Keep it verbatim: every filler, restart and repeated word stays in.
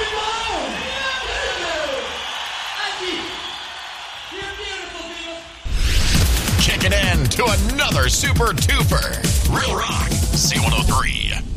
Kicking in to another super duper. Real Rock, C one oh three.